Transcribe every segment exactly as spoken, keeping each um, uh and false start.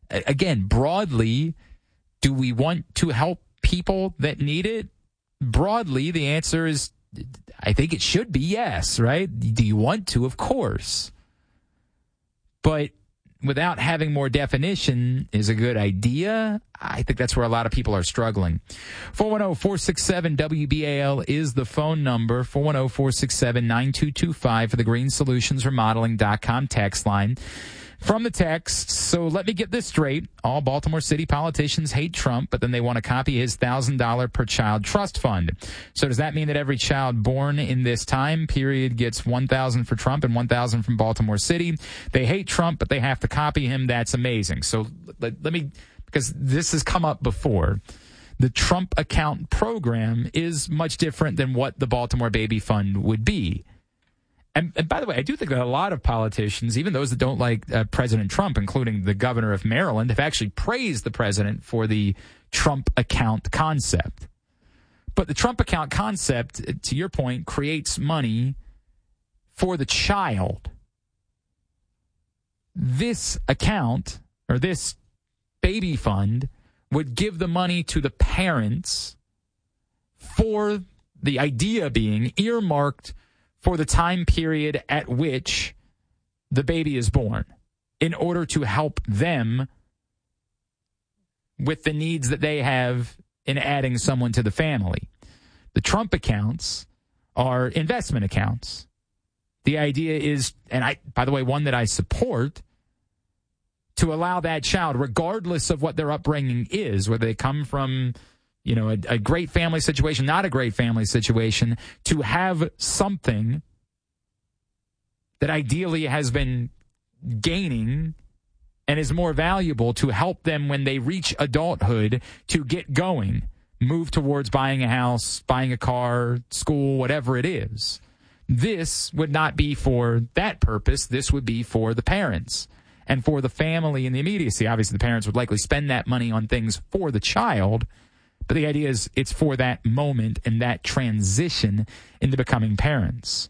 Again, broadly, do we want to help people that need it? Broadly, the answer is, I think it should be yes, right? Do you want to? Of course. But without having more definition is a good idea. I think that's where a lot of people are struggling. four one zero, four six seven, W B A L is the phone number. four one zero, four six seven, nine two two five for the green solutions remodeling dot com text line. From the text, so let me get this straight. All Baltimore City politicians hate Trump, but then they want to copy his one thousand dollars per child trust fund. So does that mean that every child born in this time period gets one thousand dollars for Trump and one thousand dollars from Baltimore City? They hate Trump, but they have to copy him. That's amazing. So let, let me, because this has come up before. The Trump account program is much different than what the Baltimore Baby Fund would be. And, and by the way, I do think that a lot of politicians, even those that don't like uh, President Trump, including the governor of Maryland, have actually praised the president for the Trump account concept. But the Trump account concept, to your point, creates money for the child. This account, or this baby fund, would give the money to the parents for the idea being earmarked for the time period at which the baby is born, in order to help them with the needs that they have in adding someone to the family. The Trump accounts are investment accounts. The idea is, and I, by the way, one that I support, to allow that child, regardless of what their upbringing is, whether they come from, you know, a, a great family situation, not a great family situation, to have something that ideally has been gaining and is more valuable to help them when they reach adulthood to get going, move towards buying a house, buying a car, school, whatever it is. This would not be for that purpose. This would be for the parents and for the family and the immediacy. Obviously, the parents would likely spend that money on things for the child, but the idea is it's for that moment and that transition into becoming parents.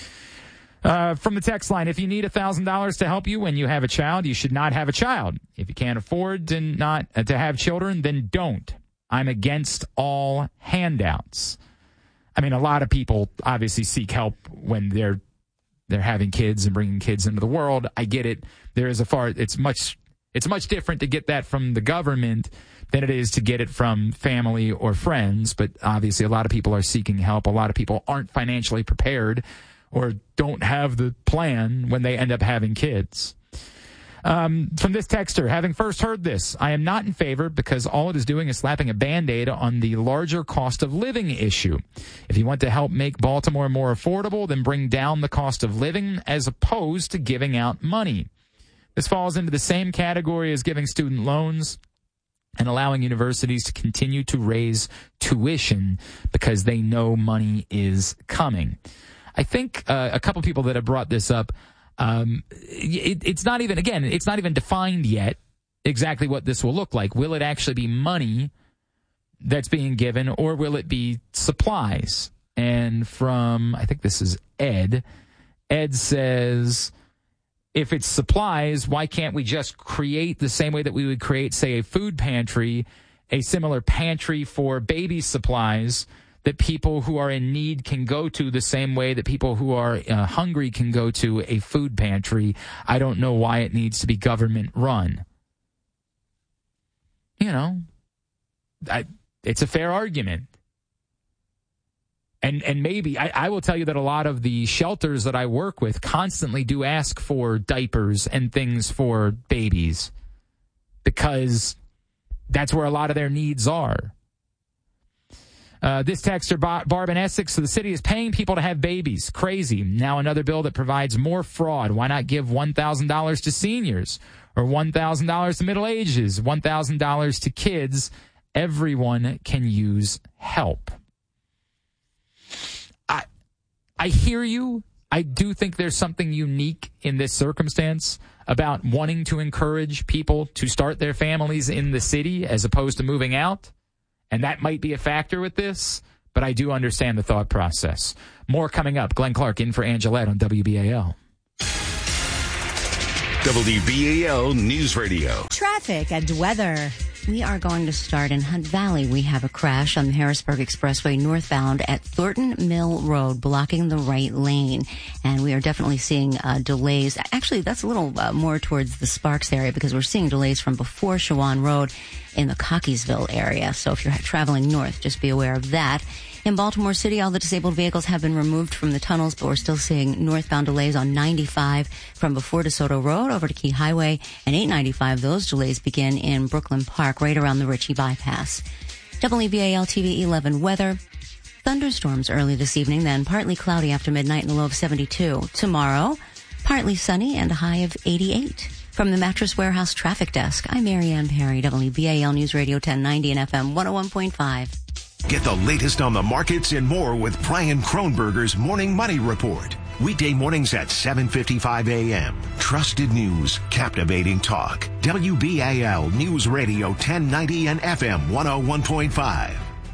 Uh, from the text line, if you need one thousand dollars to help you when you have a child, you should not have a child. If you can't afford to not uh, to have children, then don't. I'm against all handouts. I mean, a lot of people obviously seek help when they're they're having kids and bringing kids into the world. I get it. There is a far it's much it's much different to get that from the government than it is to get it from family or friends. But obviously, a lot of people are seeking help. A lot of people aren't financially prepared or don't have the plan when they end up having kids. Um, from this texter, having first heard this, I am not in favor because all it is doing is slapping a Band-Aid on the larger cost of living issue. If you want to help make Baltimore more affordable, then bring down the cost of living as opposed to giving out money. This falls into the same category as giving student loans and allowing universities to continue to raise tuition because they know money is coming. I think uh, a couple people that have brought this up, um, it, it's not even, again, it's not even defined yet exactly what this will look like. Will it actually be money that's being given, or will it be supplies? And from, I think this is Ed, Ed says, if it's supplies, why can't we just create the same way that we would create, say, a food pantry, a similar pantry for baby supplies that people who are in need can go to the same way that people who are uh, hungry can go to a food pantry? I don't know why it needs to be government run. You know, I, it's a fair argument. And and maybe, I, I will tell you that a lot of the shelters that I work with constantly do ask for diapers and things for babies because that's where a lot of their needs are. Uh, this texter, Bar- Barb in Essex, so the city is paying people to have babies. Crazy. Now another bill that provides more fraud. Why not give one thousand dollars to seniors or one thousand dollars to middle ages, one thousand dollars to kids? Everyone can use help. I, I hear you. I do think there's something unique in this circumstance about wanting to encourage people to start their families in the city as opposed to moving out. And that might be a factor with this, but I do understand the thought process. More coming up. Glenn Clark in for Angelette on W B A L. W B A L News Radio. Traffic and weather. We are going to start in Hunt Valley. We have a crash on the Harrisburg Expressway northbound at Thornton Mill Road, blocking the right lane. And we are definitely seeing uh, delays. Actually, that's a little uh, more towards the Sparks area because we're seeing delays from before Shawan Road in the Cockeysville area. So if you're traveling north, just be aware of that. In Baltimore City, all the disabled vehicles have been removed from the tunnels, but we're still seeing northbound delays on ninety-five from before DeSoto Road over to Key Highway, and eight ninety-five. Those delays begin in Brooklyn Park, right around the Ritchie bypass. W B A L T V eleven weather. Thunderstorms early this evening, then partly cloudy after midnight and a low of seventy-two. Tomorrow, partly sunny and a high of eighty-eight. From the Mattress Warehouse Traffic Desk, I'm Marianne Perry, W B A L News Radio ten ninety and F M one oh one point five. Get the latest on the markets and more with Brian Kronberger's Morning Money Report. Weekday mornings at seven fifty-five a.m. Trusted news, captivating talk. W B A L News Radio ten ninety and F M one oh one point five.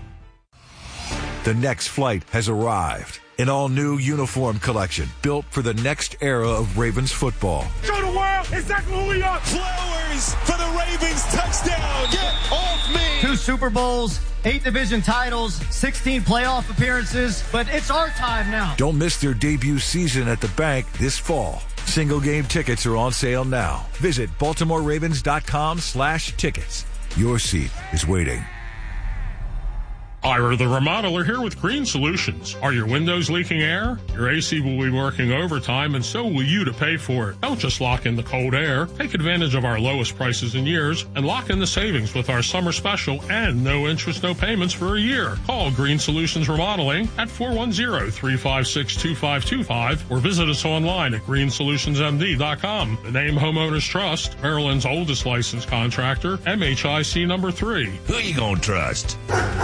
The next flight has arrived. An all-new uniform collection built for the next era of Ravens football. Show the world exactly who we are. Flowers for the Ravens touchdown. Get off me. Two Super Bowls, eight division titles, sixteen playoff appearances, but it's our time now. Don't miss their debut season at the bank this fall. Single game tickets are on sale now. Visit BaltimoreRavens.com slash tickets. Your seat is waiting. Ira the Remodeler here with Green Solutions. Are your windows leaking air? Your A C will be working overtime, and so will you to pay for it. Don't just lock in the cold air. Take advantage of our lowest prices in years and lock in the savings with our summer special and no interest, no payments for a year. Call Green Solutions Remodeling at four one zero, three five six, two five two five or visit us online at green solutions m d dot com. The name Homeowners Trust, Maryland's oldest licensed contractor, M H I C number three. Who you gonna trust?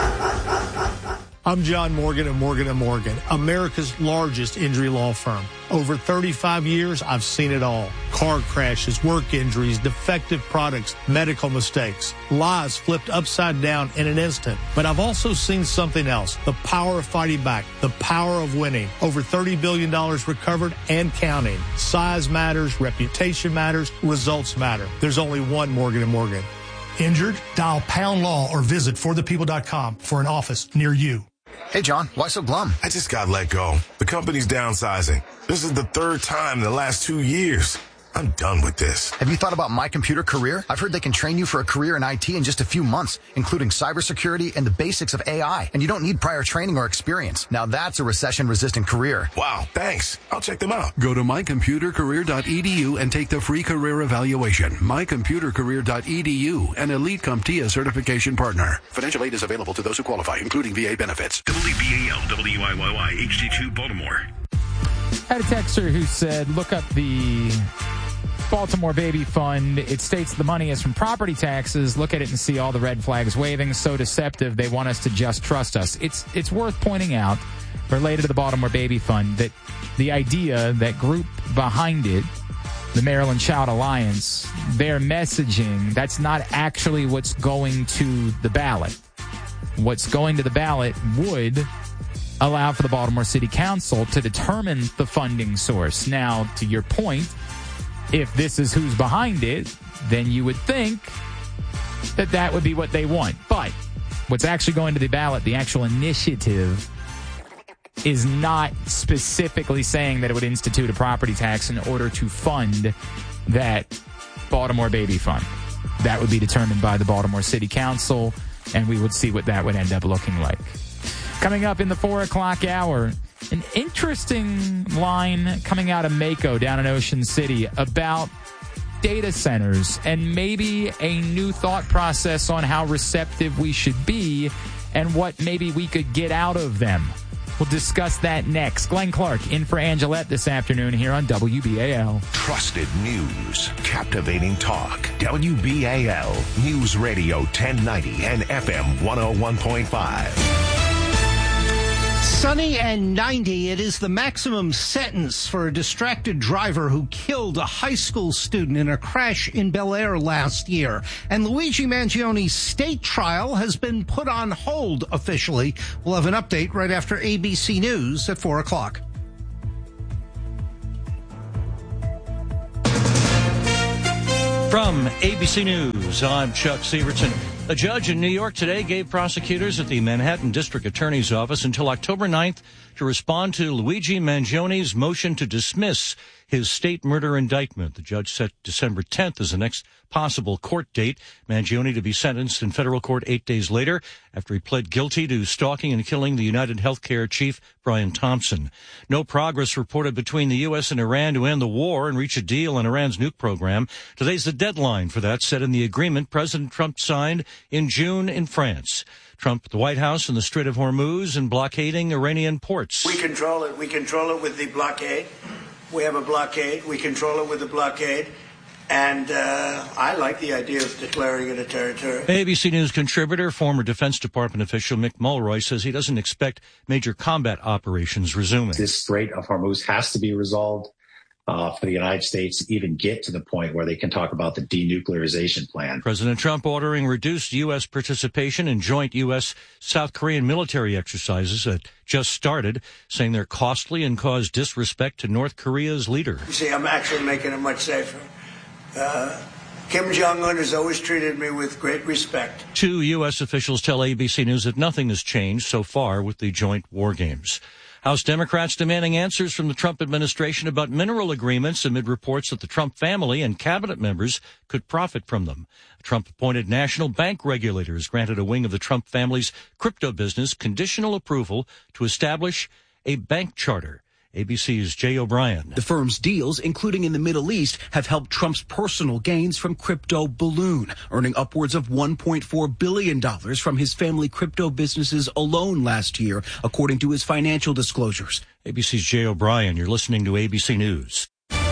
I'm John Morgan of Morgan and Morgan, America's largest injury law firm. Over thirty-five years, I've seen it all. Car crashes, work injuries, defective products, medical mistakes, lives flipped upside down in an instant. But I've also seen something else, the power of fighting back, the power of winning. Over thirty billion dollars recovered and counting. Size matters, reputation matters, results matter. There's only one Morgan and Morgan. Injured? Dial Pound Law or visit for the people dot com for an office near you. Hey, John, why so glum? I just got let go. The company's downsizing. This is the third time in the last two years. I'm done with this. Have you thought about My Computer Career? I've heard they can train you for a career in I T in just a few months, including cybersecurity and the basics of A I. And you don't need prior training or experience. Now that's a recession-resistant career. Wow, thanks. I'll check them out. Go to my computer career dot e d u and take the free career evaluation. my computer career dot e d u, an Elite CompTIA certification partner. Financial aid is available to those who qualify, including V A benefits. W B A L W I Y Y H D two Baltimore. I had a texter who said, look up the Baltimore Baby Fund. It states the money is from property taxes. Look at it and see all the red flags waving. So deceptive. They want us to just trust us. It's it's worth pointing out, related to the Baltimore Baby Fund, that the idea, that group behind it, the Maryland Child Alliance, their messaging, that's not actually what's going to the ballot. What's going to the ballot would allow for the Baltimore City Council to determine the funding source. Now, to your point, if this is who's behind it, then you would think that that would be what they want. But what's actually going to the ballot, the actual initiative, is not specifically saying that it would institute a property tax in order to fund that Baltimore Baby Fund. That would be determined by the Baltimore City Council, and we would see what that would end up looking like. Coming up in the four o'clock hour, an interesting line coming out of Mako down in Ocean City about data centers and maybe a new thought process on how receptive we should be and what maybe we could get out of them. We'll discuss that next. Glenn Clark in for Angelette this afternoon here on W B A L. Trusted news, captivating talk. W B A L News Radio ten ninety and F M one oh one point five. Sunny and ninety, it is the maximum sentence for a distracted driver who killed a high school student in a crash in Bel Air last year. And Luigi Mangioni's state trial has been put on hold officially. We'll have an update right after A B C News at four o'clock. From A B C News, I'm Chuck Severson. A judge in New York today gave prosecutors at the Manhattan District Attorney's Office until October ninth to respond to Luigi Mangioni's motion to dismiss his state murder indictment. The judge set December tenth as the next possible court date. Mangioni to be sentenced in federal court eight days later after he pled guilty to stalking and killing the United Healthcare chief, Brian Thompson. No progress reported between the U S and Iran to end the war and reach a deal on Iran's nuke program. Today's the deadline for that, set in the agreement President Trump signed in June in France. Trump at the White House in the Strait of Hormuz and blockading Iranian ports. We control it. We control it with the blockade. We have a blockade. We control it with the blockade. And uh, I like the idea of declaring it a territory. A B C News contributor, former Defense Department official Mick Mulroy says he doesn't expect major combat operations resuming. This Strait of Hormuz has to be resolved uh, for the United States to even get to the point where they can talk about the denuclearization plan. President Trump ordering reduced U S participation in joint U S South Korean military exercises that just started, saying they're costly and cause disrespect to North Korea's leader. You see, I'm actually making it much safer. Uh, Kim Jong-un has always treated me with great respect. Two U S officials tell A B C News that nothing has changed so far with the joint war games. House Democrats demanding answers from the Trump administration about mineral agreements amid reports that the Trump family and cabinet members could profit from them. A Trump-appointed national bank regulator has granted a wing of the Trump family's crypto business conditional approval to establish a bank charter. A B C's Jay O'Brien. The firm's deals, including in the Middle East, have helped Trump's personal gains from crypto balloon, earning upwards of one point four billion dollars from his family crypto businesses alone last year, according to his financial disclosures. A B C's Jay O'Brien. You're listening to A B C News.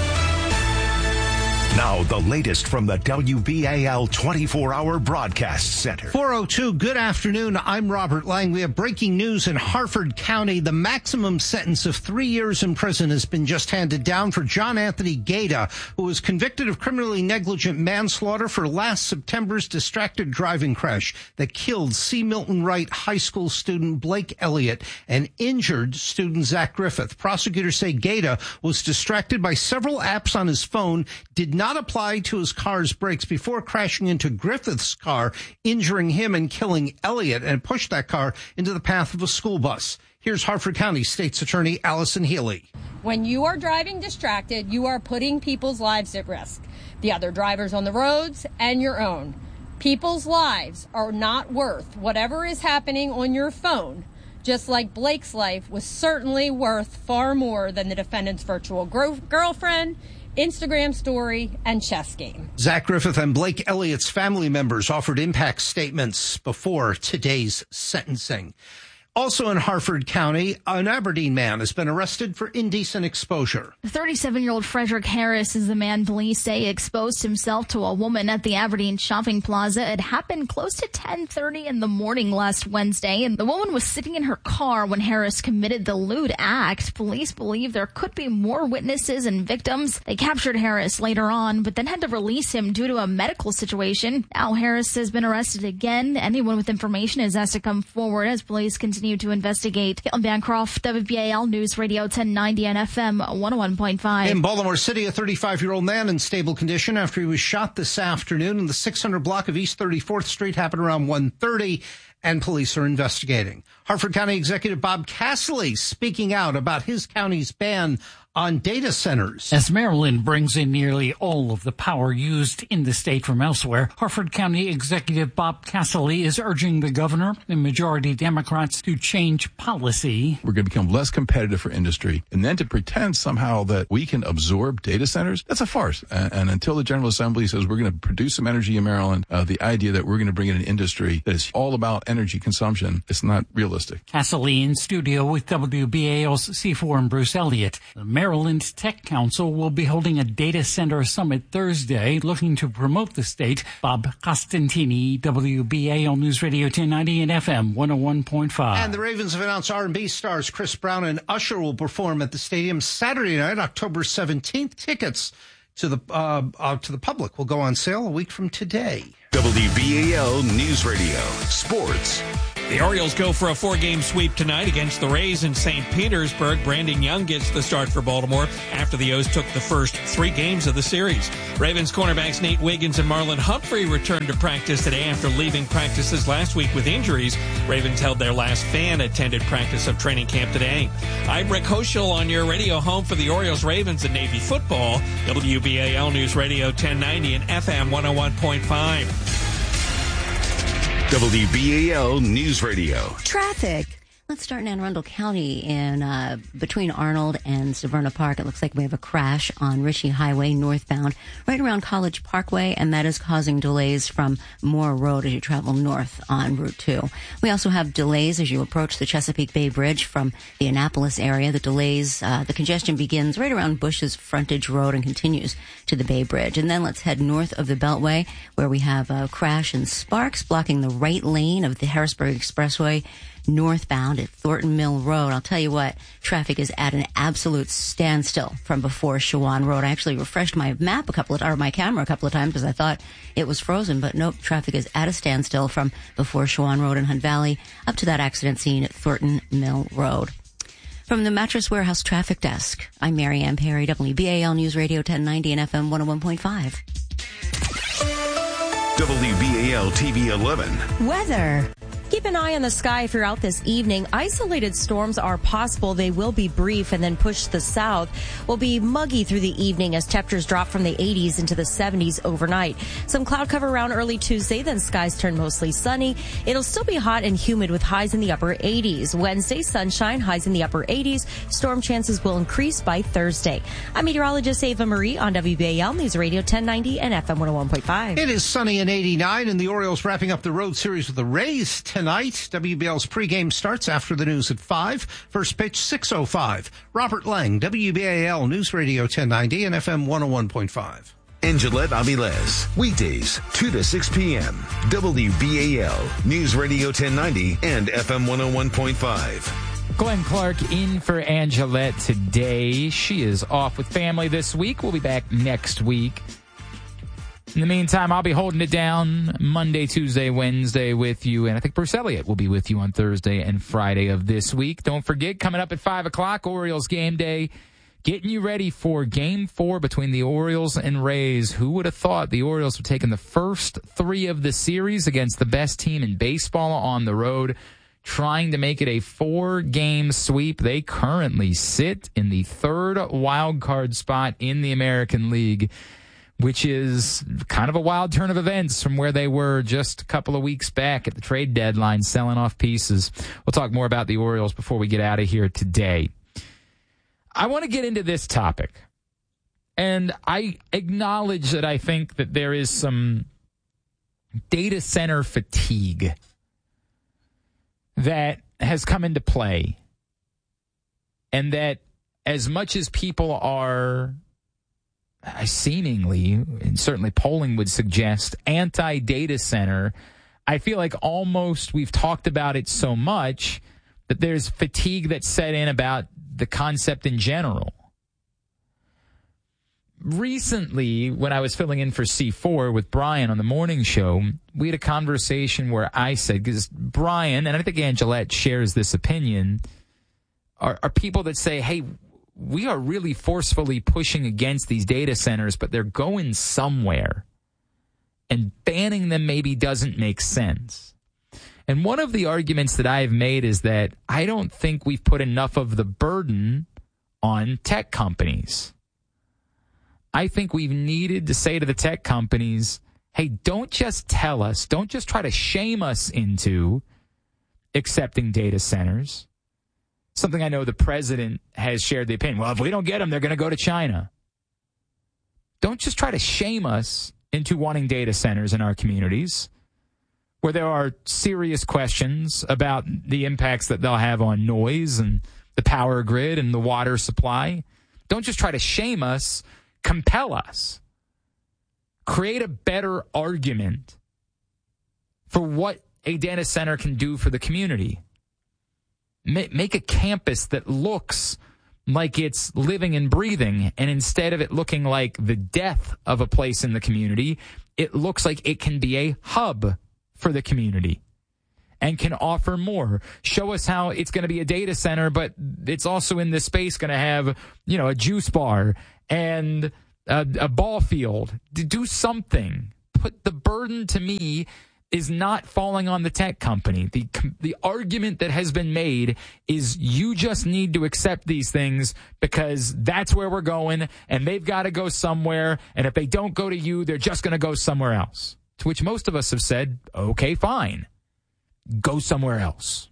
Now, the latest from the W B A L twenty-four hour Broadcast Center. four oh two, good afternoon. I'm Robert Lang. We have breaking news in Harford County. The maximum sentence of three years in prison has been just handed down for John Anthony Gaeta, who was convicted of criminally negligent manslaughter for last September's distracted driving crash that killed C. Milton Wright High School student Blake Elliott and injured student Zach Griffith. Prosecutors say Gaeta was distracted by several apps on his phone, did not apply to his car's brakes before crashing into Griffith's car, injuring him and killing Elliott, and pushed that car into the path of a school bus. Here's Harford County State's Attorney Allison Healy. When you are driving distracted, you are putting people's lives at risk, the other drivers on the roads and your own. People's lives are not worth whatever is happening on your phone, just like Blake's life was certainly worth far more than the defendant's virtual gro- girlfriend, Instagram story, and chess game. Zach Griffith and Blake Elliott's family members offered impact statements before today's sentencing. Also in Harford County, an Aberdeen man has been arrested for indecent exposure. thirty-seven-year-old Frederick Harris is the man police say exposed himself to a woman at the Aberdeen shopping plaza. It happened close to ten thirty in the morning last Wednesday, and the woman was sitting in her car when Harris committed the lewd act. Police believe there could be more witnesses and victims. They captured Harris later on, but then had to release him due to a medical situation. Now Harris has been arrested again. Anyone with information is asked to come forward as police continue to investigate. Caitlin Bancroft, W B A L News Radio ten ninety and F M one oh one point five. In Baltimore City, a thirty-five-year-old man in stable condition after he was shot this afternoon in the six hundred block of East thirty-fourth Street, happened around one thirty, and police are investigating. Harford County Executive Bob Casserly speaking out about his county's ban on data centers. As Maryland brings in nearly all of the power used in the state from elsewhere, Harford County Executive Bob Casserly is urging the governor and majority Democrats to change policy. We're going to become less competitive for industry, and then to pretend somehow that we can absorb data centers, that's a farce. And, and until the General Assembly says we're going to produce some energy in Maryland, uh, the idea that we're going to bring in an industry that is all about energy consumption, it's not realistic. Casserly in studio with W B A L's C four and Bruce Elliott. The Maryland Tech Council will be holding a data center summit Thursday, looking to promote the state. Bob Costantini, W B A L News Radio ten ninety and F M one oh one point five. And the Ravens have announced R and B stars Chris Brown and Usher will perform at the stadium Saturday night, October seventeenth. Tickets to the uh, uh, to the public will go on sale a week from today. W B A L News Radio Sports. The Orioles go for a four-game sweep tonight against the Rays in Saint Petersburg. Brandon Young gets the start for Baltimore after the O's took the first three games of the series. Ravens cornerbacks Nate Wiggins and Marlon Humphrey returned to practice today after leaving practices last week with injuries. Ravens held their last fan-attended practice of training camp today. I'm Rick Hoschel on your radio home for the Orioles, Ravens, and Navy football. W B A L News Radio ten ninety and F M one oh one point five. W B A L News Radio. Traffic. Let's start in Anne Arundel County in uh, between Arnold and Severna Park. It looks like we have a crash on Ritchie Highway northbound right around College Parkway, and that is causing delays from Moore Road as you travel north on Route two. We also have delays as you approach the Chesapeake Bay Bridge from the Annapolis area. The delays, uh, the congestion begins right around Bush's Frontage Road and continues to the Bay Bridge. And then let's head north of the Beltway where we have a crash in Sparks blocking the right lane of the Harrisburg Expressway northbound at Thornton Mill Road. I'll tell you what, traffic is at an absolute standstill from before Shawan Road. I actually refreshed my map a couple of, or my camera a couple of times because I thought it was frozen, but nope, traffic is at a standstill from before Shawan Road in Hunt Valley up to that accident scene at Thornton Mill Road. From the Mattress Warehouse Traffic Desk, I'm Mary Ann Perry, W B A L News Radio ten ninety and F M one oh one point five. W B A L T V eleven. Weather. Keep an eye on the sky if you're out this evening. Isolated storms are possible. They will be brief and then push to the south. Will be muggy through the evening as temperatures drop from the eighties into the seventies overnight. Some cloud cover around early Tuesday, then skies turn mostly sunny. It'll still be hot and humid with highs in the upper eighties. Wednesday, sunshine, highs in the upper eighties. Storm chances will increase by Thursday. I'm meteorologist Ava Marie on W B A L News Radio ten ninety and F M one oh one point five. It is sunny and eighty-nine, and the Orioles wrapping up the road series with the Rays tonight. W B L's pregame starts after the news at five. First pitch, six oh five. Robert Lang, W B A L News Radio ten ninety and F M one oh one point five. Angelette Avilés, weekdays, two to six p.m. W B A L News Radio ten ninety and F M one oh one point five. Glenn Clark in for Angelette today. She is off with family this week. We'll be back next week. In the meantime, I'll be holding it down Monday, Tuesday, Wednesday with you, and I think Bruce Elliott will be with you on Thursday and Friday of this week. Don't forget, coming up at five o'clock, Orioles game day, getting you ready for game four between the Orioles and Rays. Who would have thought the Orioles would take in the first three of the series against the best team in baseball on the road, trying to make it a four-game sweep. They currently sit in the third wild card spot in the American League, which is kind of a wild turn of events from where they were just a couple of weeks back at the trade deadline, selling off pieces. We'll talk more about the Orioles before we get out of here today. I want to get into this topic, and I acknowledge that I think that there is some data center fatigue that has come into play, and that as much as people are seemingly, and certainly polling would suggest, anti-data center, I feel like almost we've talked about it so much that there's fatigue that's set in about the concept in general. Recently, when I was filling in for C four with Brian on the morning show, we had a conversation where I said, because Brian, and I think Angelette shares this opinion, are, are people that say, hey, we are really forcefully pushing against these data centers, but they're going somewhere, and banning them maybe doesn't make sense. And one of the arguments that I've made is that I don't think we've put enough of the burden on tech companies. I think we've needed to say to the tech companies, hey, don't just tell us, don't just try to shame us into accepting data centers. Something I know the president has shared the opinion. Well, if we don't get them, they're going to go to China. Don't just try to shame us into wanting data centers in our communities where there are serious questions about the impacts that they'll have on noise and the power grid and the water supply. Don't just try to shame us, compel us. Create a better argument for what a data center can do for the community. Make a campus that looks like it's living and breathing, and instead of it looking like the death of a place in the community, it looks like it can be a hub for the community. and can offer more. Show us how it's going to be a data center, but it's also in this space going to have, you know, a juice bar and a, a ball field. Do something. Put the burden, to me, is not falling on the tech company. The the argument that has been made is you just need to accept these things because that's where we're going, and they've got to go somewhere, and if they don't go to you, they're just going to go somewhere else. To which most of us have said, okay, fine. Go somewhere else.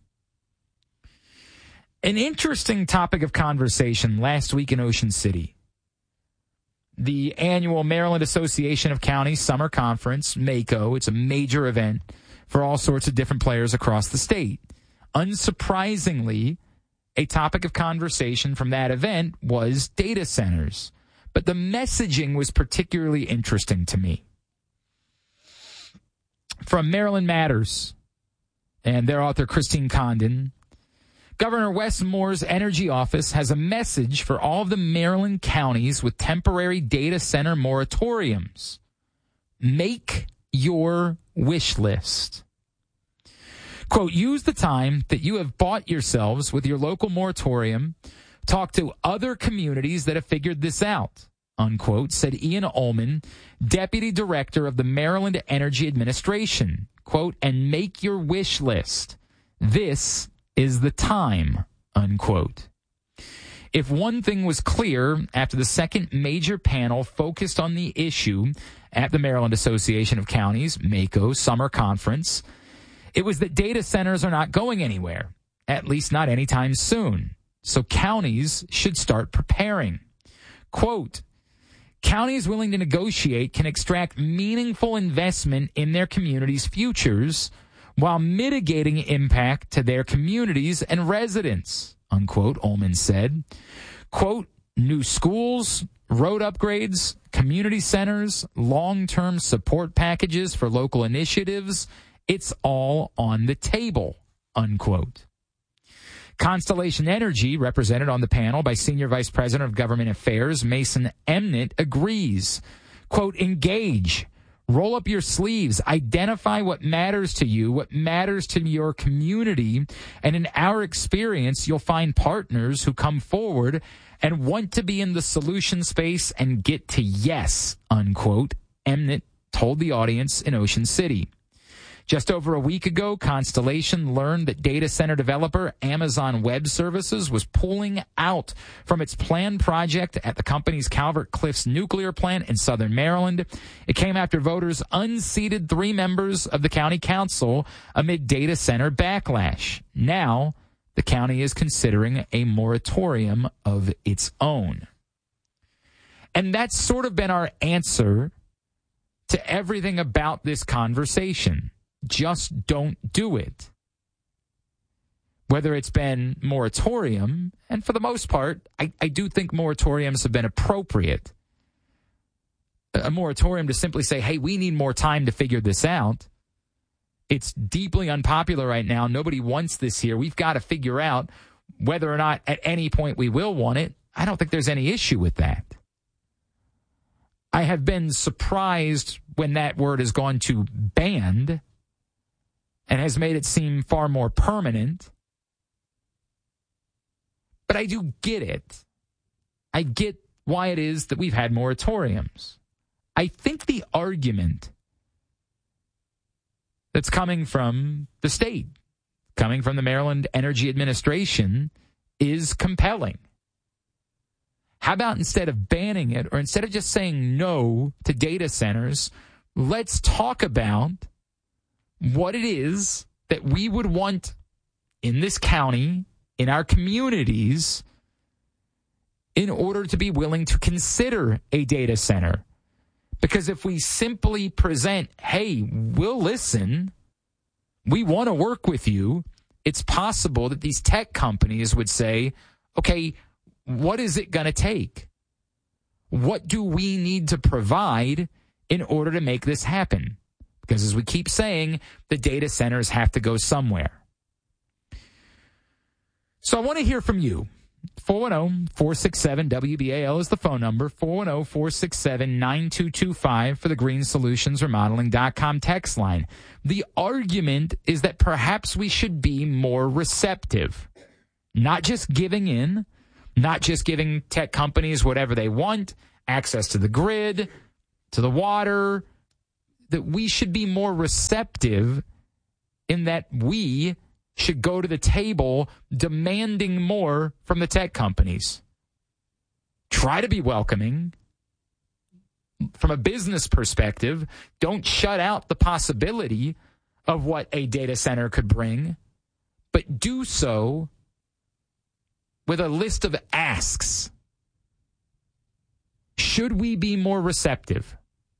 An interesting topic of conversation last week in Ocean City. The annual Maryland Association of Counties Summer Conference, MACo. It's a major event for all sorts of different players across the state. Unsurprisingly, a topic of conversation from that event was data centers. But the messaging was particularly interesting to me. From Maryland Matters and their author Christine Condon, Governor Wes Moore's Energy Office has a message for all of the Maryland counties with temporary data center moratoriums. Make your wish list. Quote, use the time that you have bought yourselves with your local moratorium. Talk to other communities that have figured this out, unquote, said Ian Ullman, Deputy Director of the Maryland Energy Administration. Quote, and make your wish list. This is the time, unquote. If one thing was clear after the second major panel focused on the issue at the Maryland Association of Counties, MACo, Summer Conference, it was that data centers are not going anywhere, at least not anytime soon. So counties should start preparing. Quote, counties willing to negotiate can extract meaningful investment in their communities' futures while mitigating impact to their communities and residents, unquote, Ullman said. Quote, new schools, road upgrades, community centers, long-term support packages for local initiatives, it's all on the table, unquote. Constellation Energy, represented on the panel by Senior Vice President of Government Affairs, Mason Emnett, agrees. Quote, engage. Roll up your sleeves, identify what matters to you, what matters to your community, and in our experience, you'll find partners who come forward and want to be in the solution space and get to yes, unquote, Emnett told the audience in Ocean City. Just over a week ago, Constellation learned that data center developer Amazon Web Services was pulling out from its planned project at the company's Calvert Cliffs nuclear plant in southern Maryland. It came after voters unseated three members of the county council amid data center backlash. Now, the county is considering a moratorium of its own. And that's sort of been our answer to everything about this conversation. Just don't do it. Whether it's been moratorium, and for the most part, I, I do think moratoriums have been appropriate. A moratorium to simply say, hey, we need more time to figure this out. It's deeply unpopular right now. Nobody wants this here. We've got to figure out whether or not at any point we will want it. I don't think there's any issue with that. I have been surprised when that word has gone to banned and has made it seem far more permanent. But I do get it. I get why it is that we've had moratoriums. I think the argument that's coming from the state, coming from the Maryland Energy Administration, is compelling. How about instead of banning it, or instead of just saying no to data centers, let's talk about what it is that we would want in this county, in our communities, in order to be willing to consider a data center. Because if we simply present, hey, we'll listen, we want to work with you, it's possible that these tech companies would say, okay, what is it going to take? What do we need to provide in order to make this happen? Because as we keep saying, the data centers have to go somewhere. So I want to hear from you. four one zero, four six seven, W B A L is the phone number. four one zero, four six seven, nine two two five for the green solutions remodeling dot com text line. The argument is that perhaps we should be more receptive. Not just giving in, not just giving tech companies whatever they want, access to the grid, to the water, that we should be more receptive in that we should go to the table demanding more from the tech companies. Try to be welcoming. From a business perspective, don't shut out the possibility of what a data center could bring, but do so with a list of asks. Should we be more receptive?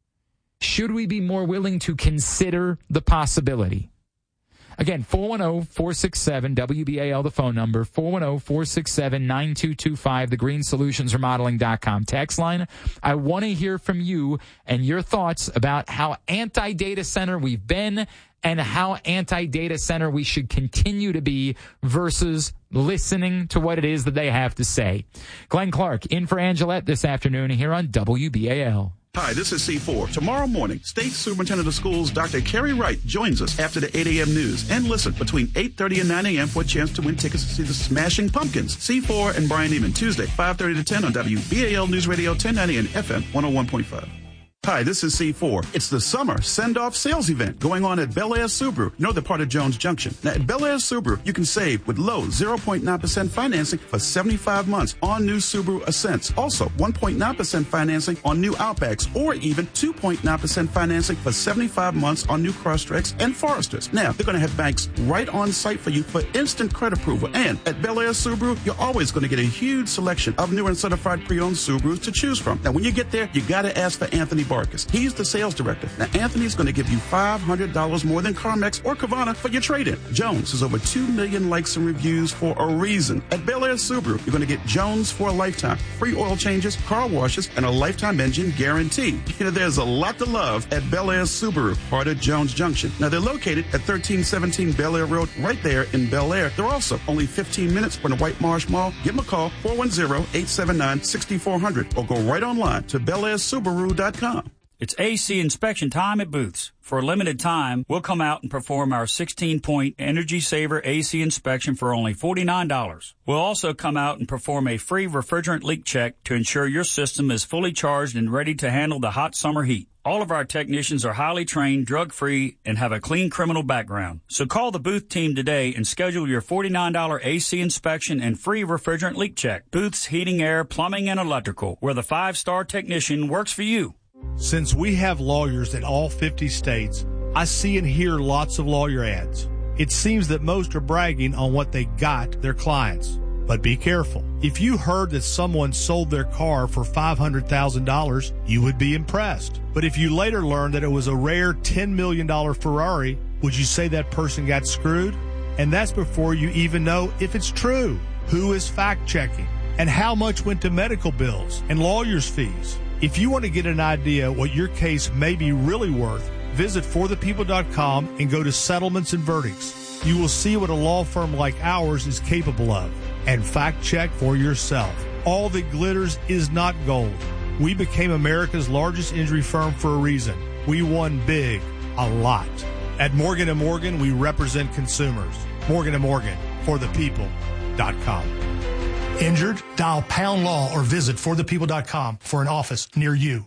Should we be more willing to consider the possibility? Again, four one zero, four six seven, W B A L, the phone number, four one zero, four six seven, nine two two five, the green solutions remodeling dot com text line. I want to hear from you and your thoughts about how anti-data center we've been and how anti-data center we should continue to be versus listening to what it is that they have to say. Glenn Clark in for Angelette this afternoon here on W B A L. Hi, this is C four. Tomorrow morning, State Superintendent of Schools Doctor Kerry Wright joins us after the eight a.m. news. And listen, between eight thirty and nine a.m. for a chance to win tickets to see the Smashing Pumpkins. C four and Brian Eman, Tuesday, five thirty to ten on W B A L News Radio ten ninety and F M one oh one point five. Hi, this is C four. It's the summer send-off sales event going on at Bel Air Subaru. You know they're part of Jones Junction. Now, at Bel Air Subaru, you can save with low zero point nine percent financing for seventy-five months on new Subaru Ascents. Also, one point nine percent financing on new Outbacks, or even two point nine percent financing for seventy-five months on new Crosstreks and Foresters. Now, they're going to have banks right on site for you for instant credit approval. And at Bel Air Subaru, you're always going to get a huge selection of new and certified pre-owned Subarus to choose from. Now, when you get there, you got to ask for Anthony Barkas. He's the sales director. Now, Anthony's going to give you five hundred dollars more than CarMax or Carvana for your trade-in. Jones has over two million likes and reviews for a reason. At Bel Air Subaru, you're going to get Jones for a lifetime. Free oil changes, car washes, and a lifetime engine guarantee. You know, there's a lot to love at Bel Air Subaru, part of Jones Junction. Now, they're located at thirteen seventeen Bel Air Road, right there in Bel Air. They're also only fifteen minutes from the White Marsh Mall. Give them a call, four one zero, eight seven nine, six four zero zero, or go right online to bel air subaru dot com. It's A C inspection time at Booth's. For a limited time, we'll come out and perform our sixteen-point Energy Saver A C inspection for only forty-nine dollars. We'll also come out and perform a free refrigerant leak check to ensure your system is fully charged and ready to handle the hot summer heat. All of our technicians are highly trained, drug-free, and have a clean criminal background. So call the Booth team today and schedule your forty-nine dollars A C inspection and free refrigerant leak check. Booth's Heating, Air, Plumbing, and Electrical, where the five-star technician works for you. Since we have lawyers in all fifty states, I see and hear lots of lawyer ads. It seems that most are bragging on what they got their clients. But be careful. If you heard that someone sold their car for five hundred thousand dollars, you would be impressed. But if you later learned that it was a rare ten million dollars Ferrari, would you say that person got screwed? And that's before you even know if it's true. Who is fact-checking? And how much went to medical bills and lawyers' fees? If you want to get an idea what your case may be really worth, visit for the people dot com and go to settlements and verdicts. You will see what a law firm like ours is capable of, and fact check for yourself. All that glitters is not gold. We became America's largest injury firm for a reason. We won big, a lot. At Morgan and Morgan, we represent consumers. Morgan and Morgan, for the people dot com. Injured? Dial pound law or visit for the people dot com for an office near you.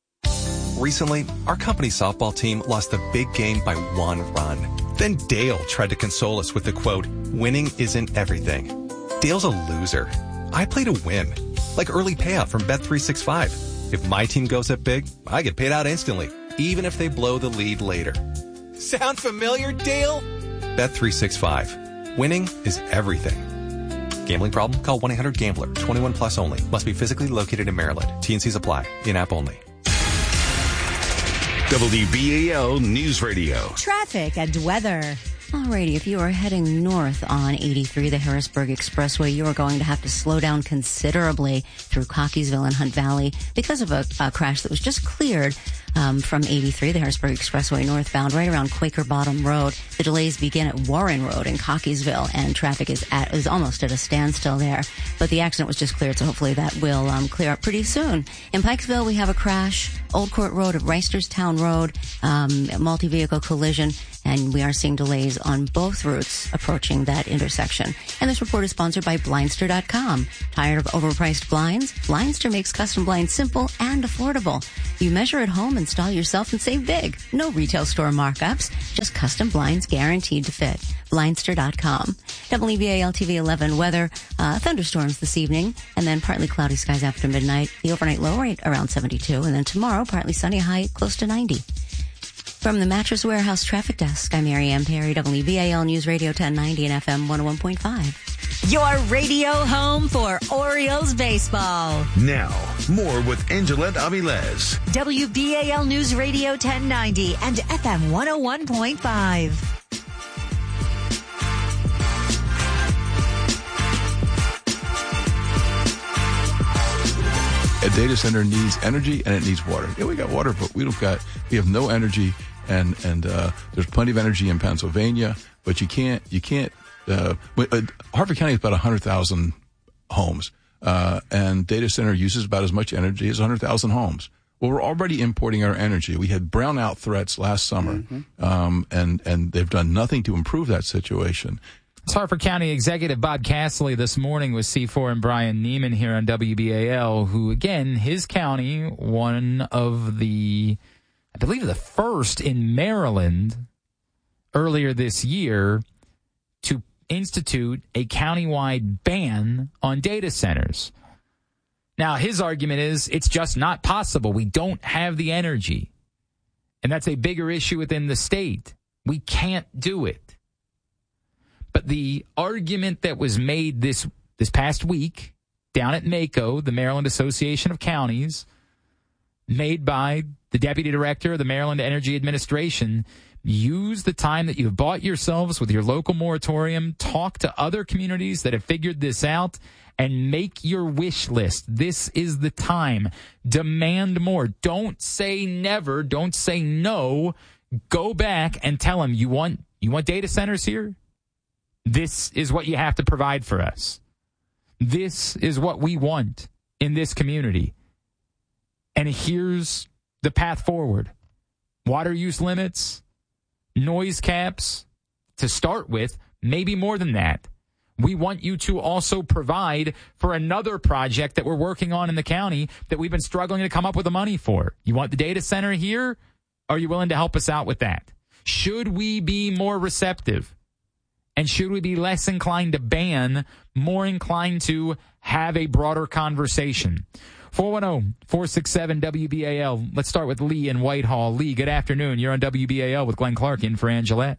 Recently, our company softball team lost a big game by one run. Then Dale tried to console us with the quote, "Winning isn't everything." Dale's a loser. I play to win, like early payout from Bet three sixty-five. If my team goes up big, I get paid out instantly, even if they blow the lead later. Sound familiar, Dale? Bet three sixty-five. Winning is everything. Gambling problem? Call one eight hundred gambler. twenty-one plus only. Must be physically located in Maryland. T and C's apply. In-app only. W B A L News Radio. Traffic and weather. Alrighty, if you are heading north on eighty-three, the Harrisburg Expressway, you are going to have to slow down considerably through Cockeysville and Hunt Valley because of a, a crash that was just cleared um, from eighty-three, the Harrisburg Expressway northbound, right around Quaker Bottom Road. The delays begin at Warren Road in Cockeysville, and traffic is at is almost at a standstill there. But the accident was just cleared, so hopefully that will um, clear up pretty soon. In Pikesville, we have a crash. Old Court Road at Reisterstown Road, um, multi-vehicle collision, and we are seeing delays on both routes approaching that intersection. And this report is sponsored by Blindster dot com. Tired of overpriced blinds? Blindster makes custom blinds simple and affordable. You measure at home, install yourself, and save big. No retail store markups, just custom blinds guaranteed to fit. Blindster dot com. W B A L T V eleven weather, uh, thunderstorms this evening, and then partly cloudy skies after midnight. The overnight low rate around seventy-two, and then tomorrow partly sunny, high close to ninety. From the Mattress Warehouse Traffic Desk, I'm Mary Ann Perry, W B A L News Radio ten ninety and F M one oh one point five. Your radio home for Orioles baseball. Now, more with Angelette Avilés. W B A L News Radio ten ninety and F M one oh one point five. A data center needs energy and it needs water. Yeah, we got water, but we don't got, we have no energy, and, and, uh, there's plenty of energy in Pennsylvania, but you can't, you can't, uh, uh Harford County is about one hundred thousand homes, uh, and data center uses about as much energy as one hundred thousand homes. Well, we're already importing our energy. We had brownout threats last summer, mm-hmm. um, and, and they've done nothing to improve that situation. It's Harford County Executive Bob Castley this morning with C four and Brian Neiman here on W B A L, who, again, his county, one of the, I believe the first in Maryland earlier this year to institute a countywide ban on data centers. Now, his argument is it's just not possible. We don't have the energy. And that's a bigger issue within the state. We can't do it. But the argument that was made this this past week down at MACO, the Maryland Association of Counties, made by the Deputy Director of the Maryland Energy Administration, use the time that you've bought yourselves with your local moratorium, talk to other communities that have figured this out, and make your wish list. This is the time. Demand more. Don't say never. Don't say no. Go back and tell them, you want you want data centers here? This is what you have to provide for us. This is what we want in this community. And here's the path forward. Water use limits, noise caps to start with, maybe more than that. We want you to also provide for another project that we're working on in the county that we've been struggling to come up with the money for. You want the data center here? Are you willing to help us out with that? Should we be more receptive? And should we be less inclined to ban, more inclined to have a broader conversation? four one zero, four six seven, W B A L. Let's start with Lee in Whitehall. Lee, good afternoon. You're on W B A L with Glenn Clark in for Angelette.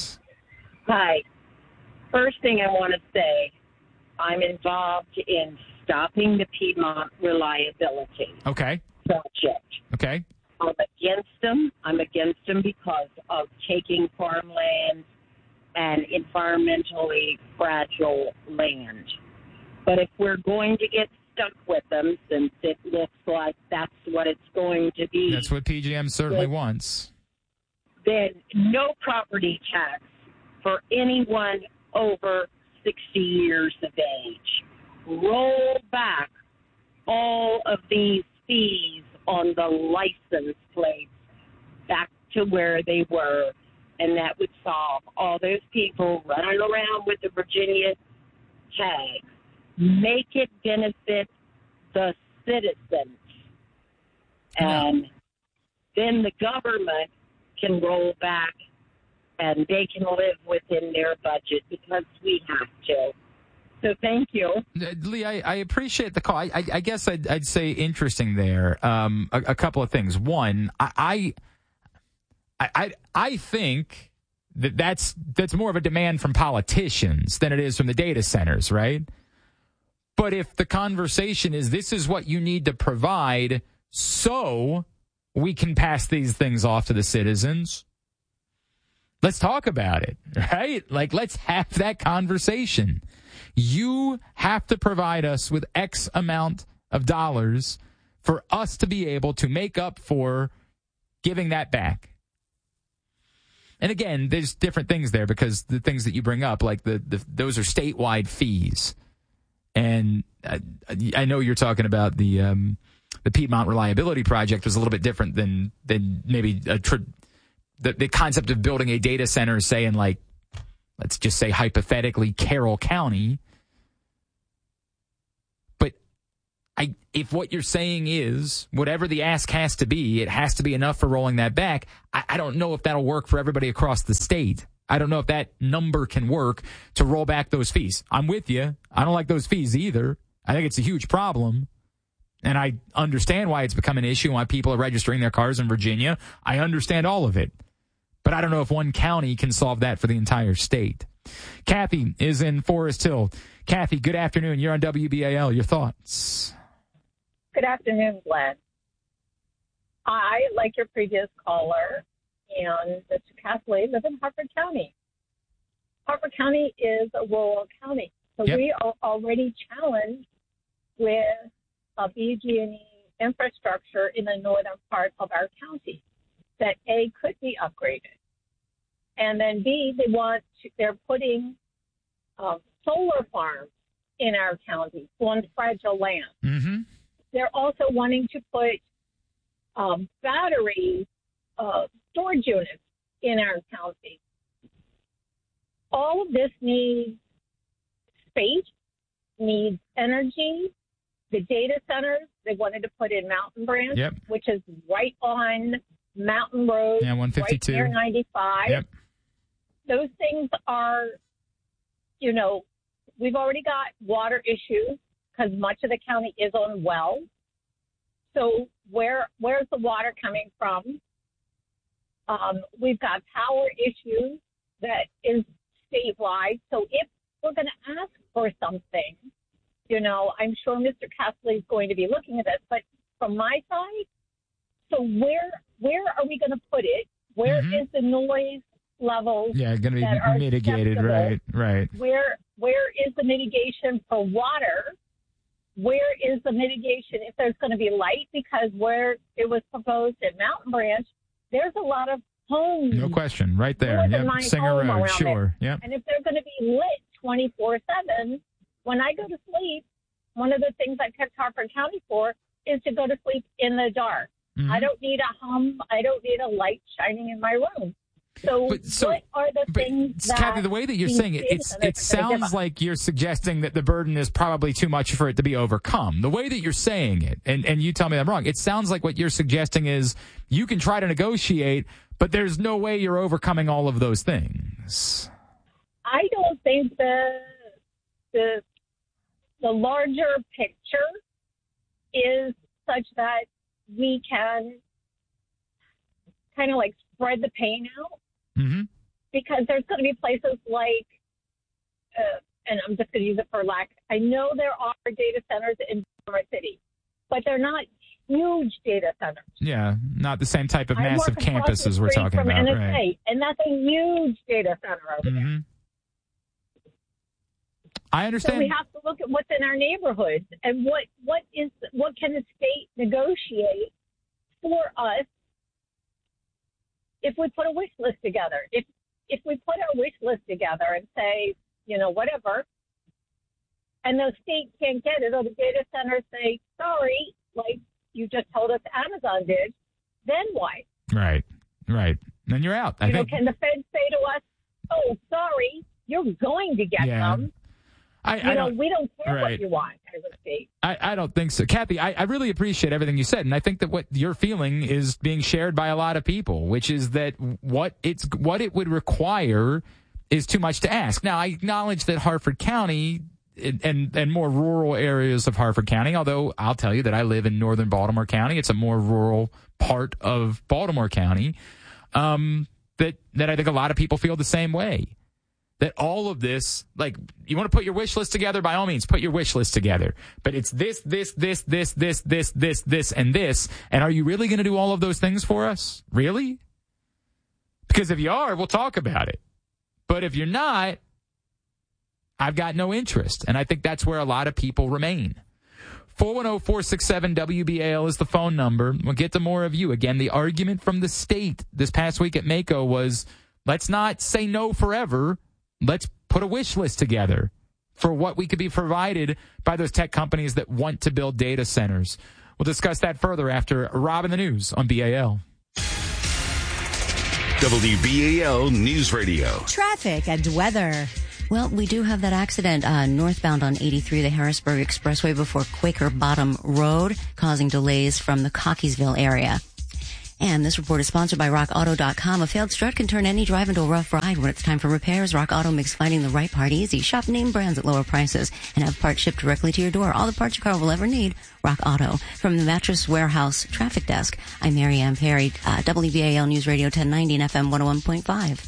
Hi. First thing I want to say, I'm involved in stopping the Piedmont reliability okay. project. Okay. I'm against them. I'm against them because of taking farmland and environmentally fragile land. But if we're going to get stuck with them, since it looks like that's what it's going to be. That's what P G M certainly then, wants. Then no property tax for anyone over sixty years of age. Roll back all of these fees on the license plates back to where they were. And that would solve all those people running around with the Virginia tag. Make it benefit the citizens. And then the government can roll back and they can live within their budget because we have to. So thank you. Lee, I, I appreciate the call. I, I, I guess I'd, I'd say interesting there. Um, a, a couple of things. One, I... I I, I think that that's, that's more of a demand from politicians than it is from the data centers, right? But if the conversation is this is what you need to provide so we can pass these things off to the citizens, let's talk about it, right? Like, let's have that conversation. You have to provide us with X amount of dollars for us to be able to make up for giving that back. And again, there's different things there because the things that you bring up, like the, the those are statewide fees. And I, I know you're talking about the um, the Piedmont Reliability Project was a little bit different than than maybe a tr- the the concept of building a data center, say in like, let's just say hypothetically Carroll County. But I, if what you're saying is whatever the ask has to be, it has to be enough for rolling that back. I, I don't know if that'll work for everybody across the state. I don't know if that number can work to roll back those fees. I'm with you. I don't like those fees either. I think it's a huge problem. And I understand why it's become an issue, why people are registering their cars in Virginia. I understand all of it. But I don't know if one county can solve that for the entire state. Kathy is in Forest Hill. Kathy, good afternoon. You're on W B A L. Your thoughts? Good afternoon, Glenn. I, like your previous caller, and Mister Casley, live in Harford County. Harford County is a rural county, so yep. we are already challenged with a B G and E infrastructure in the northern part of our county that A, could be upgraded, and then B, they want to, they're putting um, solar farms in our county on fragile land. Mm-hmm. They're also wanting to put um, battery uh, storage units in our county. All of this needs space, needs energy. The data centers, they wanted to put in Mountain Branch, yep. which is right on Mountain Road, yeah, one fifty-two. Right near ninety-five. Yep. Those things are, you know, we've already got water issues because much of the county is on wells. So where where's the water coming from? Um, we've got power issues that is statewide. So if we're going to ask for something, you know, I'm sure Mister Casley is going to be looking at this. But from my side, so where where are we going to put it? Where mm-hmm. is the noise level? Yeah, going to be that mitigated, are right? Right. Where where is the mitigation for water? Where is the mitigation if there's going to be light? Because where it was proposed at Mountain Branch, there's a lot of homes. No question. Right there. Yep. Singer Road. Sure. Yep. And if they're going to be lit twenty-four seven, when I go to sleep, one of the things I picked Harford County for is to go to sleep in the dark. Mm-hmm. I don't need a hum. I don't need a light shining in my room. So, but, so what are the things that... Kathy, the way that you're saying it, it's, it sounds like you're suggesting that the burden is probably too much for it to be overcome. The way that you're saying it, and, and you tell me I'm wrong, it sounds like what you're suggesting is you can try to negotiate, but there's no way you're overcoming all of those things. I don't think the the the larger picture is such that we can kind of like spread the pain out. Mm-hmm. Because there's going to be places like, uh, and I'm just going to use it for lack, I know there are data centers in Baltimore City, but they're not huge data centers. Yeah, not the same type of I massive campuses we're talking from about. N S A, right. And that's a huge data center over mm-hmm. there. I understand. So we have to look at what's in our neighborhoods and what, what is what can the state negotiate for us if we put a wish list together. If if we put our wish list together and say, you know, whatever, and the state can't get it, or the data centers say, sorry, like you just told us Amazon did, then what? Right, right. Then you're out. I you think. know, can the Fed say to us, oh, sorry, you're going to get yeah. them? I, you I know, don't, we don't care right. what you want as a state. I, I don't think so. Kathy, I, I really appreciate everything you said, and I think that what you're feeling is being shared by a lot of people, which is that what it's what it would require is too much to ask. Now, I acknowledge that Harford County and, and, and more rural areas of Harford County, although I'll tell you that I live in northern Baltimore County, it's a more rural part of Baltimore County, um, that, that I think a lot of people feel the same way. That all of this, like, you want to put your wish list together, by all means, put your wish list together. But it's this, this, this, this, this, this, this, this, and this. And are you really going to do all of those things for us? Really? Because if you are, we'll talk about it. But if you're not, I've got no interest. And I think that's where a lot of people remain. four one zero, four six seven, W B A L is the phone number. We'll get to more of you. Again, the argument from the state this past week at Mako was, let's not say no forever. Let's put a wish list together for what we could be provided by those tech companies that want to build data centers. We'll discuss that further after Rob in the News on B A L. W B A L News Radio. Traffic and weather. Well, we do have that accident uh, northbound on eighty-three, the Harrisburg Expressway before Quaker Bottom Road, causing delays from the Cockeysville area. And this report is sponsored by rock auto dot com. A failed strut can turn any drive into a rough ride. When it's time for repairs, Rock Auto makes finding the right part easy. Shop name brands at lower prices and have parts shipped directly to your door. All the parts your car will ever need. Rock Auto. From the Mattress Warehouse Traffic Desk, I'm Mary Ann Perry, uh, W B A L News Radio ten ninety and F M one oh one point five.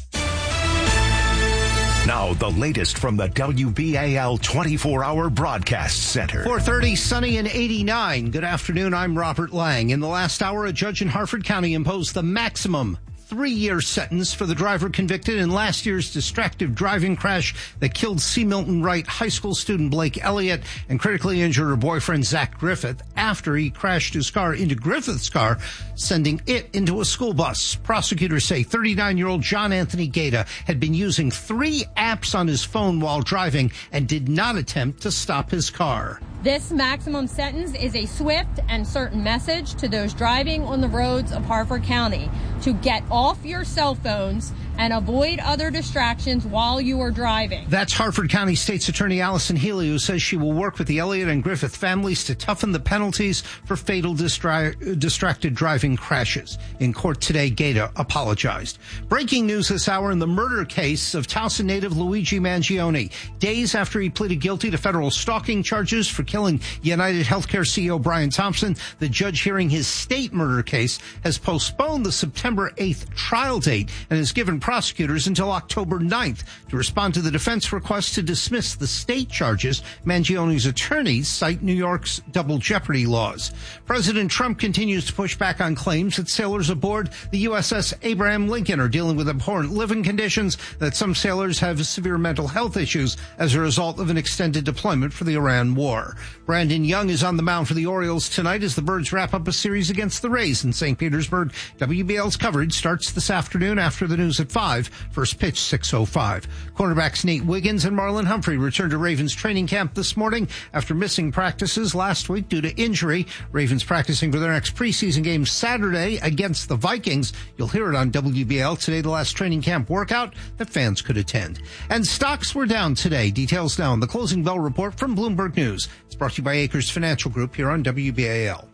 Now, the latest from the W B A L twenty-four hour Broadcast Center. four thirty, sunny and eighty-nine. Good afternoon, I'm Robert Lang. In the last hour, a judge in Harford County imposed the maximum three-year sentence for the driver convicted in last year's distracted driving crash that killed C. Milton Wright high school student Blake Elliott and critically injured her boyfriend Zach Griffith after he crashed his car into Griffith's car, sending it into a school bus. Prosecutors say thirty-nine-year-old John Anthony Gaeta had been using three apps on his phone while driving and did not attempt to stop his car. This maximum sentence is a swift and certain message to those driving on the roads of Harford County to get off your cell phones and avoid other distractions while you are driving. That's Harford County State's Attorney Allison Healy, who says she will work with the Elliott and Griffith families to toughen the penalties for fatal distra- distracted driving crashes. In court today, Gaeta apologized. Breaking news this hour in the murder case of Towson native Luigi Mangione. Days after he pleaded guilty to federal stalking charges for killing United Healthcare C E O Brian Thompson, the judge hearing his state murder case has postponed the September eighth trial date and has given prosecutors until October ninth to respond to the defense request to dismiss the state charges. Mangione's attorneys cite New York's double jeopardy laws. President Trump continues to push back on claims that sailors aboard the U S S Abraham Lincoln are dealing with abhorrent living conditions, that some sailors have severe mental health issues as a result of an extended deployment for the Iran war. Brandon Young is on the mound for the Orioles tonight as the Birds wrap up a series against the Rays in Saint Petersburg. W B L's coverage starts this afternoon after the news at five. First pitch, six oh five. Cornerbacks Nate Wiggins and Marlon Humphrey returned to Ravens training camp this morning after missing practices last week due to injury. Ravens practicing for their next preseason game Saturday against the Vikings. You'll hear it on W B L today, the last training camp workout that fans could attend. And stocks were down today. Details now on the closing bell report from Bloomberg News. It's brought to you by Acres Financial Group here on W B A L.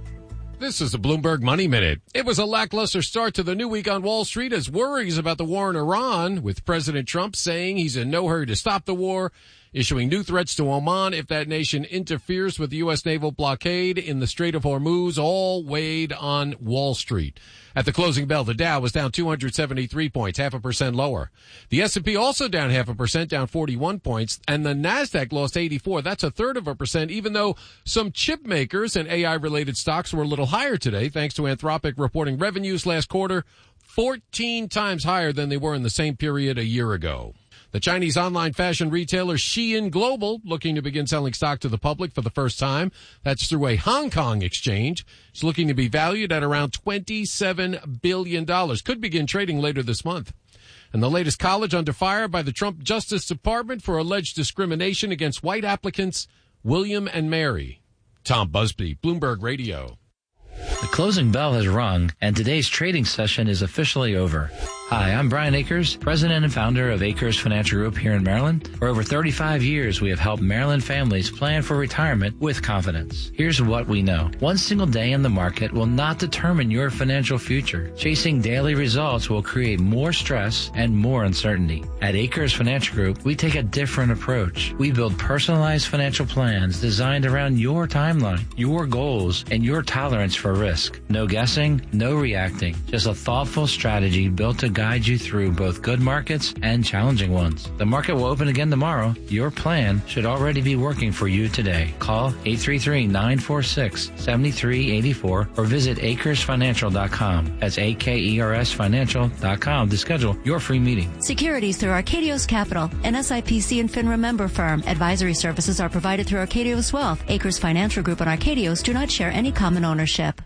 This is the Bloomberg Money Minute. It was a lackluster start to the new week on Wall Street as worries about the war in Iran, with President Trump saying he's in no hurry to stop the war, issuing new threats to Oman if that nation interferes with the U S naval blockade in the Strait of Hormuz, all weighed on Wall Street. At the closing bell, the Dow was down two hundred seventy-three points, half a percent lower. The S and P also down half a percent, down forty-one points, and the NASDAQ lost eighty-four. That's a third of a percent, even though some chip makers and A I-related stocks were a little higher today, thanks to Anthropic reporting revenues last quarter fourteen times higher than they were in the same period a year ago. The Chinese online fashion retailer Shein Global looking to begin selling stock to the public for the first time. That's through a Hong Kong exchange. It's looking to be valued at around twenty-seven billion dollars. Could begin trading later this month. And the latest college under fire by the Trump Justice Department for alleged discrimination against white applicants, William and Mary. Tom Busby, Bloomberg Radio. The closing bell has rung, and today's trading session is officially over. Hi, I'm Brian Akers, president and founder of Akers Financial Group here in Maryland. For over thirty-five years, we have helped Maryland families plan for retirement with confidence. Here's what we know. One single day in the market will not determine your financial future. Chasing daily results will create more stress and more uncertainty. At Akers Financial Group, we take a different approach. We build personalized financial plans designed around your timeline, your goals, and your tolerance for risk. No guessing, no reacting, just a thoughtful strategy built to guide you through both good markets and challenging ones. The market will open again tomorrow. Your plan should already be working for you today. Call eight three three, nine four six, seven three eight four or visit acres financial dot com. That's A K E R S financial dot com to schedule your free meeting. Securities through Arcadios Capital, an S I P C and FINRA member firm. Advisory services are provided through Arcadios Wealth. Acres Financial Group and Arcadios do not share any common ownership.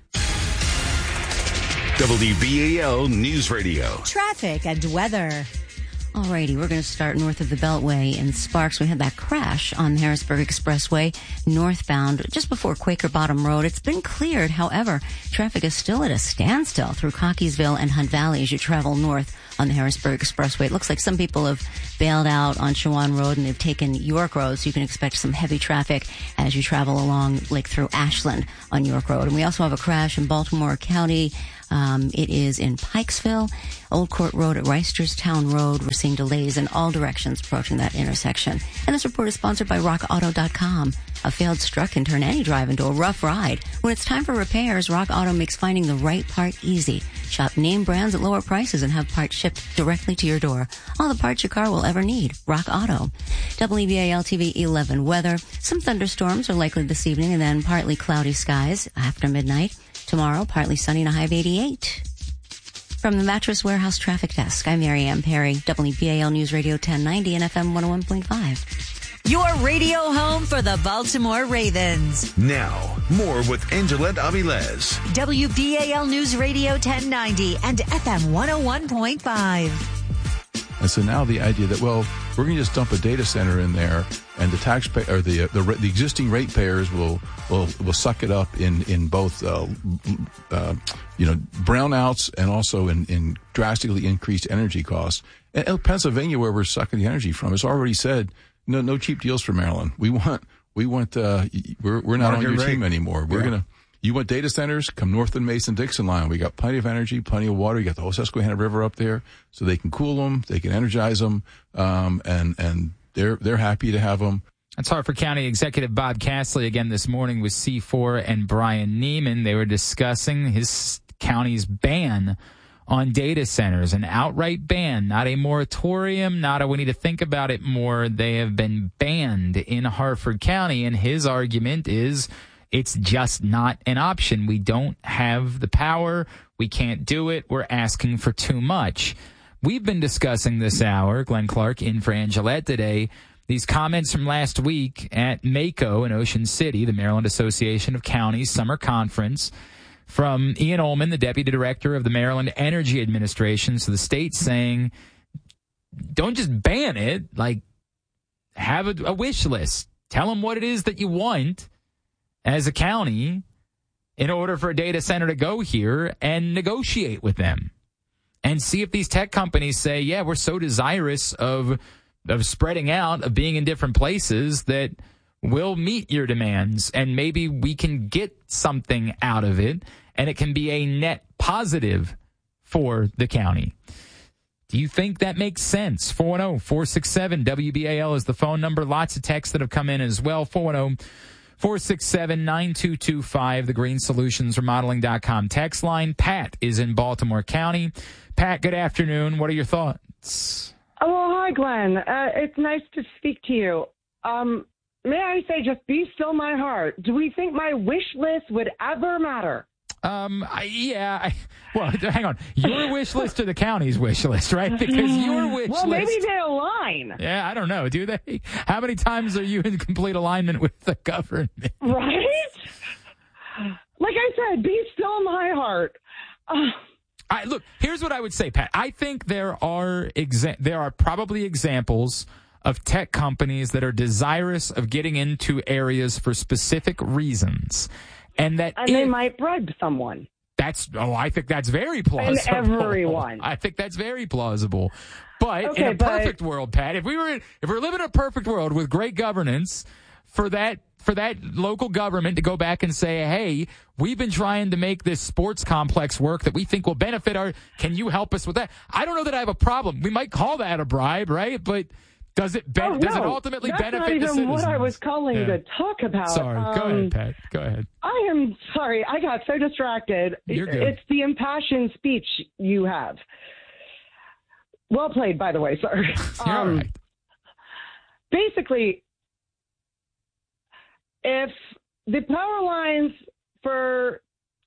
W B A L News Radio. Traffic and weather. Alrighty, we're going to start north of the Beltway in Sparks. We had that crash on the Harrisburg Expressway northbound just before Quaker Bottom Road. It's been cleared. However, traffic is still at a standstill through Cockeysville and Hunt Valley as you travel north on the Harrisburg Expressway. It looks like some people have bailed out on Shawan Road and they've taken York Road, so you can expect some heavy traffic as you travel along like through Ashland on York Road. And we also have a crash in Baltimore County. Um, it is in Pikesville, Old Court Road at Reisterstown Road. We're seeing delays in all directions approaching that intersection. And this report is sponsored by rock auto dot com. A failed strut can turn any drive into a rough ride. When it's time for repairs, Rock Auto makes finding the right part easy. Shop name brands at lower prices and have parts shipped directly to your door. All the parts your car will ever need. Rock Auto. W B A L T V eleven weather. Some thunderstorms are likely this evening and then partly cloudy skies after midnight. Tomorrow, partly sunny and a high of eighty-eight. From the Mattress Warehouse Traffic Desk, I'm Mary Ann Perry, W B A L News Radio ten ninety and F M one oh one point five. Your radio home for the Baltimore Ravens. Now, more with Angelette Avilés. W B A L News Radio ten ninety and F M one oh one point five. And so now the idea that, well, we're going to just dump a data center in there, and the taxpayer or the the the existing ratepayers will will will suck it up in in both uh, uh, you know brownouts and also in, in drastically increased energy costs. And Pennsylvania, where we're sucking the energy from, has already said no no cheap deals for Maryland. We want we want uh, we're we're not Market on your rate. team anymore. We're Yeah. gonna. You want data centers? Come north of the Mason-Dixon line. We got plenty of energy, plenty of water. You got the whole Susquehanna River up there, so they can cool them, they can energize them, um, and and they're they're happy to have them. That's Hartford County Executive Bob Castley again this morning with C four and Brian Neiman. They were discussing his county's ban on data centers, an outright ban, not a moratorium, not a we need to think about it more. They have been banned in Hartford County, and his argument is it's just not an option. We don't have the power. We can't do it. We're asking for too much. We've been discussing this hour, Glenn Clark in for Angelette today, these comments from last week at MACO in Ocean City, the Maryland Association of Counties Summer Conference, from Ian Ullman, the Deputy Director of the Maryland Energy Administration, to the state saying, don't just ban it, like have a, a wish list. Tell them what it is that you want as a county in order for a data center to go here and negotiate with them and see if these tech companies say, yeah, we're so desirous of of spreading out, of being in different places that we'll meet your demands and maybe we can get something out of it and it can be a net positive for the county. Do you think that makes sense? four one zero, four six seven, W B A L is the phone number. Lots of texts that have come in as well. four one zero, four six seven, nine two two five, the green solutions remodeling dot com text line. Pat is in Baltimore County. Pat, good afternoon. What are your thoughts? Oh, well, hi, Glenn. Uh, it's nice to speak to you. Um, may I say, just be still my heart. Do we think my wish list would ever matter? Um, I, yeah. I, well, hang on. Your wish list or the county's wish list, right? Because your wish well, list. Well, maybe they align. Yeah, I don't know. Do they? How many times are you in complete alignment with the government? Right? Like I said, be still my heart. Uh, I, look, here's what I would say, Pat. I think there are exa- there are probably examples of tech companies that are desirous of getting into areas for specific reasons. And that and if, they might bribe someone. That's oh, I think that's very plausible. And everyone. I think that's very plausible. But okay, in a but, perfect world, Pat, if we were if we we're living in a perfect world with great governance, for that for that local government to go back and say, hey, we've been trying to make this sports complex work that we think will benefit our. Can you help us with that? I don't know that I have a problem. We might call that a bribe, right? But does it be- oh, does no, it ultimately that's benefit not the even citizens? What I was calling yeah. to talk about. Sorry, um, go ahead, Pat. Go ahead. I am sorry. I got so distracted. You're good. It's the impassioned speech you have. Well played, by the way, sir. You're all Um, right. Basically, if the power lines for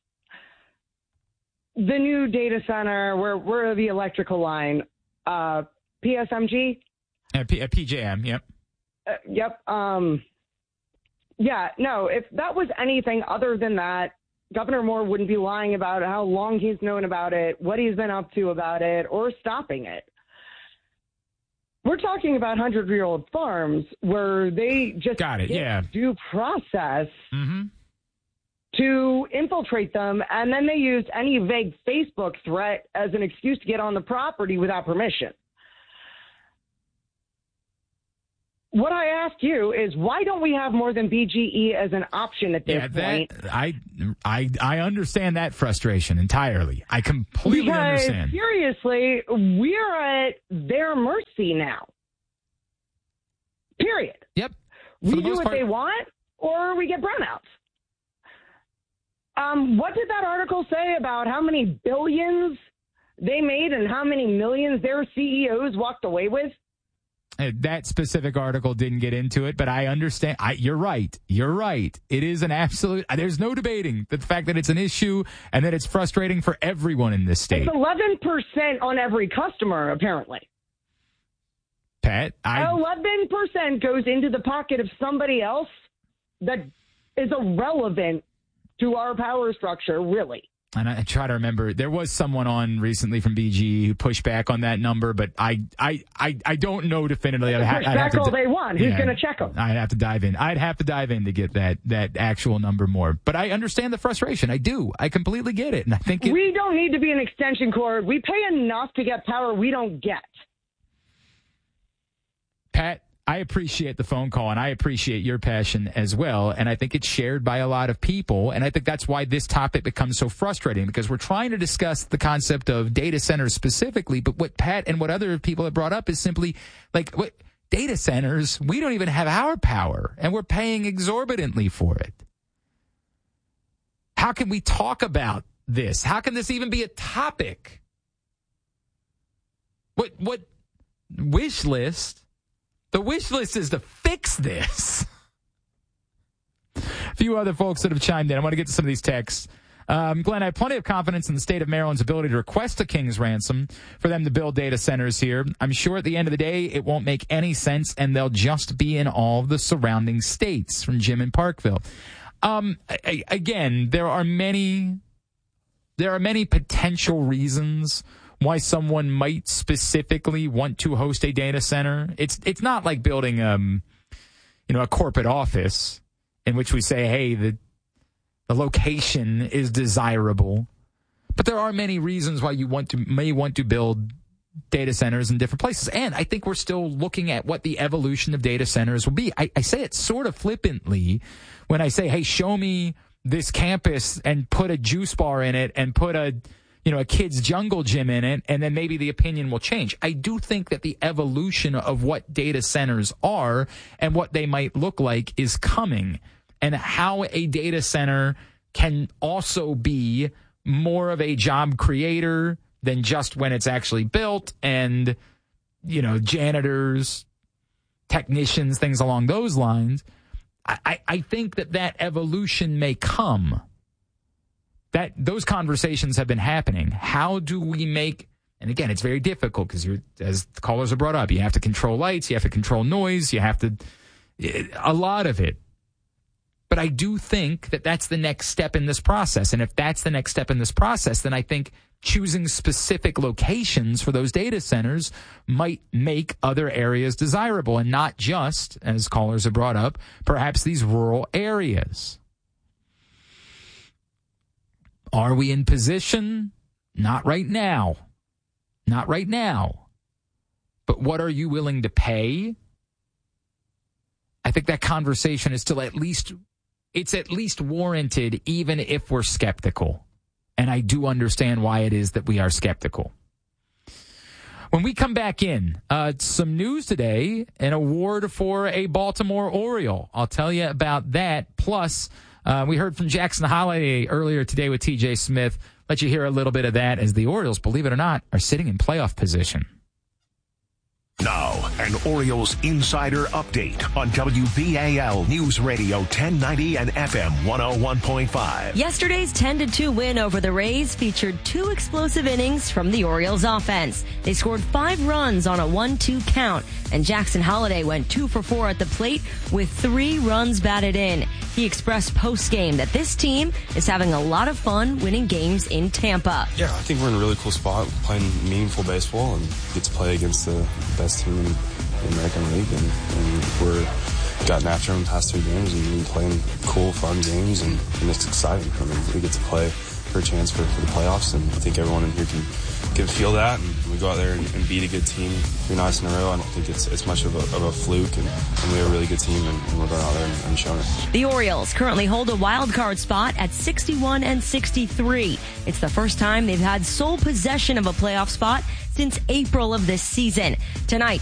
the new data center, where where the electrical line, uh, P S M G, At, P- at P J M, yep. uh, yep, um, yeah, no, if that was anything other than that, Governor Moore wouldn't be lying about how long he's known about it, what he's been up to about it, or stopping it. We're talking about hundred-year-old farms where they just Got it, get yeah. due process Mm-hmm. to infiltrate them, and then they used any vague Facebook threat as an excuse to get on the property without permission. What I ask you is, why don't we have more than B G E as an option at this Yeah, point? that, I, I, I understand that frustration entirely. I completely Because understand. seriously, we're at their mercy now. Period. Yep. We the do most what part- they want, or we get brownouts. Um, what did that article say about how many billions they made and how many millions their C E Os walked away with? Uh, That specific article didn't get into it, but I understand. I, you're right. You're right. It is an absolute, there's no debating the fact that it's an issue and that it's frustrating for everyone in this state. It's eleven percent on every customer, apparently. Pat, I, eleven percent goes into the pocket of somebody else that is irrelevant to our power structure, really. and I try to remember, there was someone on recently from B G E who pushed back on that number, but I, I, I, I don't know definitively. I'd, ha- Push I'd have back to all di- they want. Who's Yeah. going to check them? I'd have to dive in. I'd have to dive in to get that, that actual number more. But I understand the frustration. I do. I completely get it. And I think it, We don't need to be an extension cord. We pay enough to get power we don't get. Pat, I appreciate the phone call and I appreciate your passion as well. And I think it's shared by a lot of people. And I think that's why this topic becomes so frustrating, because we're trying to discuss the concept of data centers specifically. But what Pat and what other people have brought up is simply like, what data centers, we don't even have our power and we're paying exorbitantly for it. How can we talk about this? How can this even be a topic? What, what wish list? The wish list is to fix this. A few other folks that have chimed in. I want to get to some of these texts. Um, Glenn, I have plenty of confidence in the state of Maryland's ability to request a king's ransom for them to build data centers here. I'm sure at the end of the day, it won't make any sense, and they'll just be in all of the surrounding states. From Jim in Parkville. Um, I, again, there are many, there are many potential reasons why someone might specifically want to host a data center. It's it's not like building um you know a corporate office in which we say, hey, the the location is desirable. But there are many reasons why you want to may want to build data centers in different places. And I think we're still looking at what the evolution of data centers will be. I, I say it sort of flippantly when I say, hey, show me this campus and put a juice bar in it and put a you know, a kid's jungle gym in it, and then maybe the opinion will change. I do think that the evolution of what data centers are and what they might look like is coming, and how a data center can also be more of a job creator than just when it's actually built, and, you know, janitors, technicians, things along those lines. I, I think that that evolution may come. That those conversations have been happening. How do we make, and again, it's very difficult because you're, as the callers have brought up, you have to control lights, you have to control noise, you have to, a lot of it. But I do think that that's the next step in this process. And if that's the next step in this process, then I think choosing specific locations for those data centers might make other areas desirable, and not just, as callers have brought up, perhaps these rural areas. Are we in position? Not right now. Not right now. But what are you willing to pay? I think that conversation is still at least, it's at least warranted, even if we're skeptical. And I do understand why it is that we are skeptical. When we come back in, uh, some news today, an award for a Baltimore Oriole. I'll tell you about that. Plus, Uh, we heard from Jackson Holiday earlier today with T J Smith. Let you hear a little bit of that as the Orioles, believe it or not, are sitting in playoff position. an Orioles insider update on W B A L News Radio ten ninety and F M one oh one point five. Yesterday's ten to two win over the Rays featured two explosive innings from the Orioles offense. They scored five runs on a one two count, and Jackson Holliday went two for four at the plate with three runs batted in. He expressed post-game that this team is having a lot of fun winning games in Tampa. Yeah, I think we're in a really cool spot, playing meaningful baseball, and get to play against the best team in the American League, and, and we're gotten after them the past two games, and we've been playing cool, fun games, and, and it's exciting. I mean, we get to play for a chance for, for the playoffs, and I think everyone in here can can feel that, and we go out there and, and beat a good team three nights in a row. I don't think it's it's much of a, of a fluke, and, and we have a really good team, and, and we're going out there and, and showing it. The Orioles currently hold a wild card spot at sixty-one and sixty-three. It's the first time they've had sole possession of a playoff spot since April of this season. Tonight,